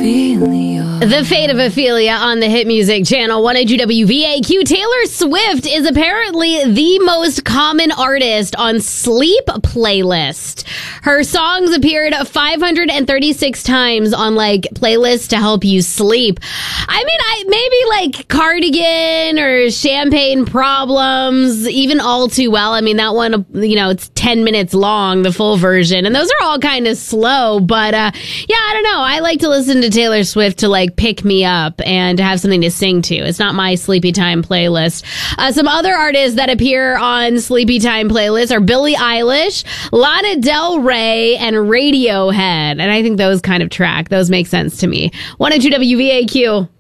The Fate of Ophelia on the Hit Music Channel, 102 WVAQ. Taylor Swift is apparently the most common artist on Sleep Playlist. Her songs appeared 536 times on playlists to help you sleep. I mean, maybe Cardigan or Champagne Problems, even All Too Well. I mean, that one, it's 10 minutes long, the full version. And those are all kind of slow, but I don't know. I like to listen to Taylor Swift to pick me up and to have something to sing to. It's not my sleepy time playlist. Some other artists that appear on sleepy time playlists are Billie Eilish, Lana Del Rey, and Radiohead. And I think those kind of track. Those make sense to me. 102 WVAQ.